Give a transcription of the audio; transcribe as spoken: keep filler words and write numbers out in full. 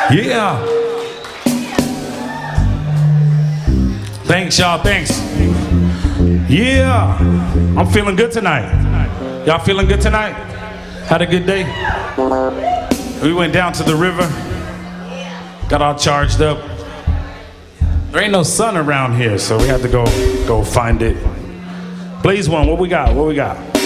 Yeah. Thanks, y'all. Thanks. Yeah. I'm feeling good tonight. Y'all feeling good tonight? Had a good day? We went down to the river. Got all charged up. There ain't no sun around here, so we had to go go find it. Blaze One, what we got? What we got?